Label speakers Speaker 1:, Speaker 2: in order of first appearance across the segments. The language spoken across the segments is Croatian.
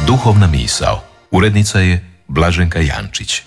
Speaker 1: Duhovna misao. Urednica je Blaženka Jančić.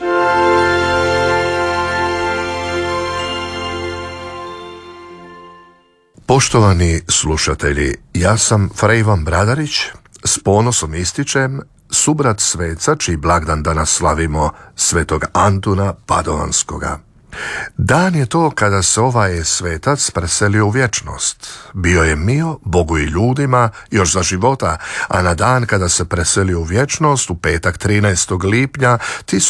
Speaker 2: Poštovani slušatelji, ja sam fra Ivan Bradarić, s ponosom ističem subrat sveca čiji blagdan danas slavimo, svetog Antuna Padovanskoga. Dan je to kada se ovaj svetac preselio u vječnost. Bio je mio Bogu i ljudima još za života, a na dan kada se preselio u vječnost, u petak 13. lipnja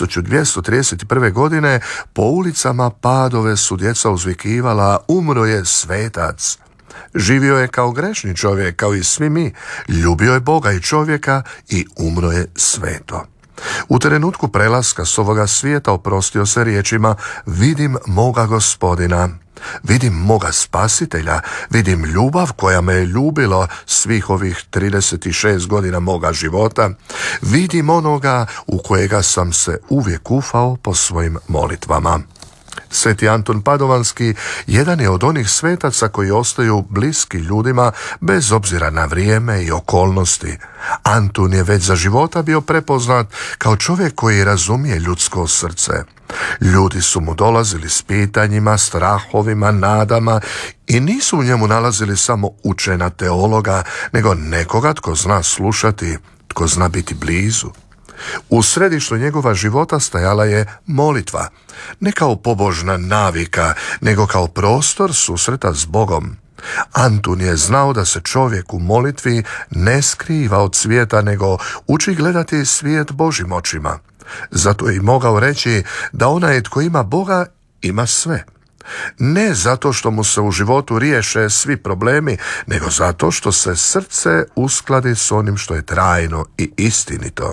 Speaker 2: 1231. godine, po ulicama Padove su djeca uzvikivala: umro je svetac. Živio je kao grešni čovjek, kao i svi mi, ljubio je Boga i čovjeka i umro je sveto. U trenutku prelaska s ovoga svijeta oprostio se riječima: vidim moga Gospodina, vidim moga Spasitelja, vidim ljubav koja me je ljubila svih ovih 36 godina moga života, vidim onoga u kojega sam se uvijek ufao po svojim molitvama. Sveti Antun Padovanski jedan je od onih svetaca koji ostaju bliski ljudima bez obzira na vrijeme i okolnosti. Antun je već za života bio prepoznat kao čovjek koji razumije ljudsko srce. Ljudi su mu dolazili s pitanjima, strahovima, nadama i nisu u njemu nalazili samo učena teologa, nego nekoga tko zna slušati, tko zna biti blizu. U središtu njegova života stajala je molitva, ne kao pobožna navika, nego kao prostor susreta s Bogom. Antun je znao da se čovjek u molitvi ne skriva od svijeta, nego uči gledati svijet Božjim očima. Zato je i mogao reći da onaj tko ima Boga ima sve. Ne zato što mu se u životu riješe svi problemi, nego zato što se srce uskladi s onim što je trajno i istinito.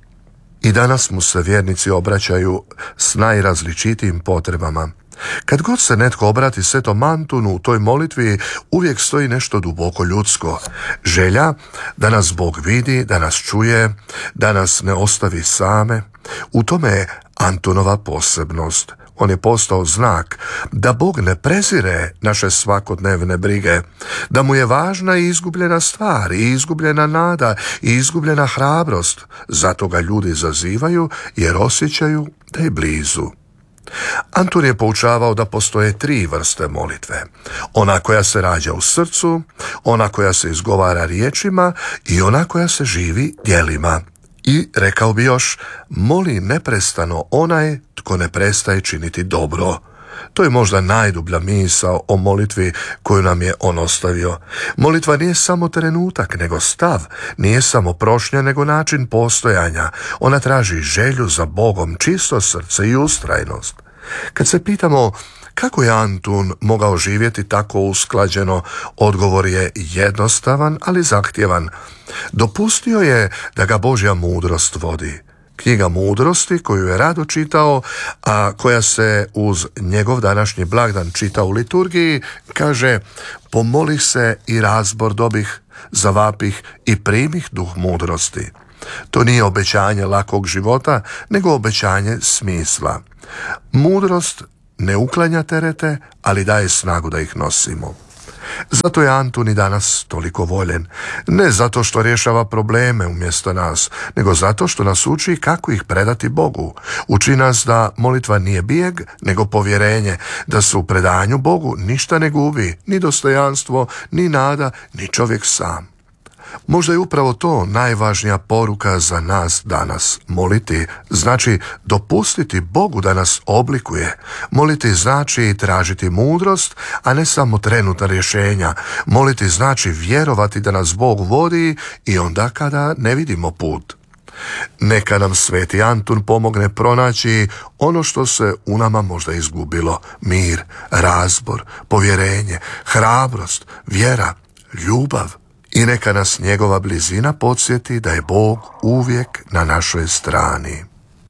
Speaker 2: I danas mu se vjernici obraćaju s najrazličitijim potrebama. Kad god se netko obrati svetom Antunu, u toj molitvi uvijek stoji nešto duboko ljudsko. Želja da nas Bog vidi, da nas čuje, da nas ne ostavi same. U tome je Antunova posebnost. On je postao znak da Bog ne prezire naše svakodnevne brige, da mu je važna i izgubljena stvar, i izgubljena nada, i izgubljena hrabrost. Zato ga ljudi zazivaju jer osjećaju da je blizu. Antun je poučavao da postoje 3 vrste molitve. Ona koja se rađa u srcu, ona koja se izgovara riječima i ona koja se živi djelima. I rekao bi još: moli neprestano onaj tko ne prestaje činiti dobro. To je možda najdublja misao o molitvi koju nam je on ostavio. Molitva nije samo trenutak, nego stav, nije samo prošnja, nego način postojanja. Ona traži želju za Bogom, čisto srce i ustrajnost. Kad se pitamo kako je Antun mogao živjeti tako usklađeno, odgovor je jednostavan, ali zahtjevan. Dopustio je da ga Božja mudrost vodi. Knjiga mudrosti koju je rado čitao, a koja se uz njegov današnji blagdan čita u liturgiji, kaže: pomolih se i razbor dobih, zavapih i primih duh mudrosti. To nije obećanje lakog života, nego obećanje smisla. Mudrost ne uklanja terete, ali daje snagu da ih nosimo. Zato je Antun i danas toliko voljen. Ne zato što rješava probleme umjesto nas, nego zato što nas uči kako ih predati Bogu. Uči nas da molitva nije bijeg, nego povjerenje, da se u predanju Bogu ništa ne gubi, ni dostojanstvo, ni nada, ni čovjek sam. Možda je upravo to najvažnija poruka za nas danas. Moliti znači dopustiti Bogu da nas oblikuje. Moliti znači tražiti mudrost, a ne samo trenutna rješenja. Moliti znači vjerovati da nas Bog vodi i onda kada ne vidimo put. Neka nam sveti Antun pomogne pronaći ono što se u nama možda izgubilo: mir, razbor, povjerenje, hrabrost, vjera, ljubav. I neka nas njegova blizina podsjeti da je Bog uvijek na našoj strani.